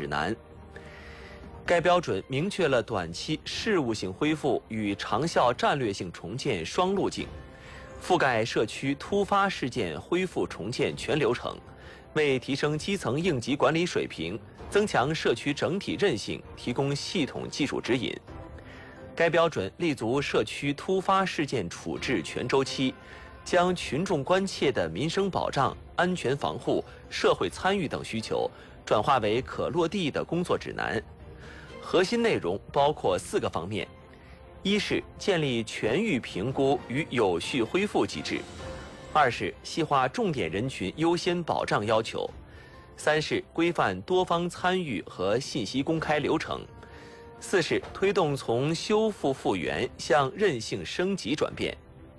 指南。该标准明确了短期事务性恢复与长效战略性重建双路径，覆盖社区突发事件恢复重建全流程，为提升基层应急管理水平、增强社区整体韧性提供系统技术指引。该标准立足社区突发事件处置全周期，将群众关切的民生保障、安全防护、社会参与等需求转化为可落地的工作指南。核心内容包括4个方面：一是建立全域评估与有序恢复机制；二是细化重点人群优先保障要求；三是规范多方参与和信息公开流程；四是推动从修复复原向韧性升级转变。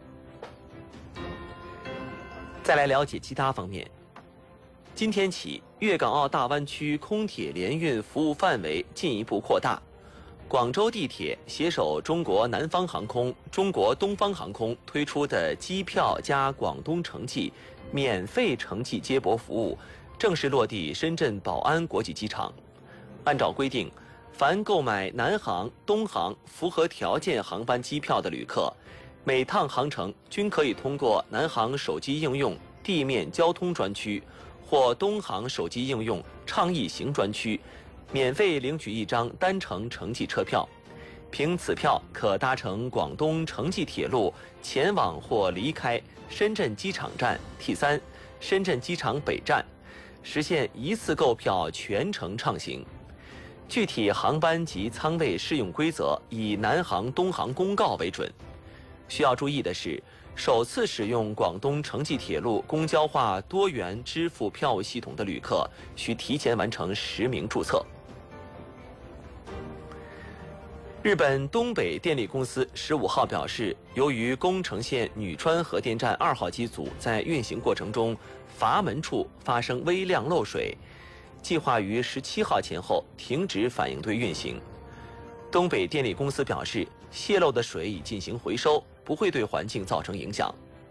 再来了解其他方面。今天起，粤港澳大湾区空铁联运服务范围进一步扩大。广州地铁携手中国南方航空、中国东方航空推出的机票加广东城际免费城际接驳服务，正式落地深圳宝安国际机场。按照规定，凡购买南航、东航符合条件航班机票的旅客，每趟航程均可以通过南航手机应用地面交通专区或东航手机应用倡议行专区免费领取1张单程城际车票，凭此票可搭乘广东城际铁路前往或离开深圳机场站 T3、深圳机场北站，实现一次购票全程畅行。具体航班及舱位适用规则以南航、东航公告为准。需要注意的是，首次使用广东城际铁路公交化多元支付票务系统的旅客，需提前完成实名注册。日本东北电力公司15号表示，由于宫城县女川核电站2号机组在运行过程中阀门处发生微量漏水，计划于17号前后停止反应堆运行。东北电力公司表示，泄漏的水已进行回收，不会对环境造成影响。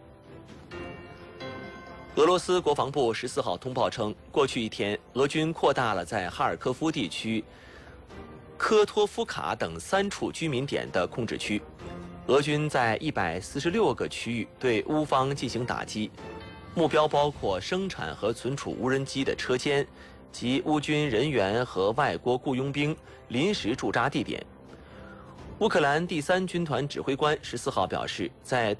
俄罗斯国防部14号通报称，过去1天，俄军扩大了在哈尔科夫地区科托夫卡等3处居民点的控制区。俄军在146个区域对乌方进行打击，目标包括生产和存储无人机的车间及乌军人员和外国雇佣兵临时驻扎地点。乌克兰第3军团指挥官14号表示，在